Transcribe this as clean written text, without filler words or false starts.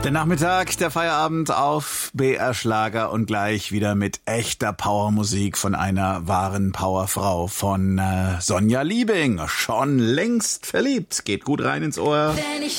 Der Nachmittag, der Feierabend auf BR Schlager und gleich wieder mit echter Powermusik von einer wahren Powerfrau, von Sonja Liebing. Schon längst verliebt. Geht gut rein ins Ohr.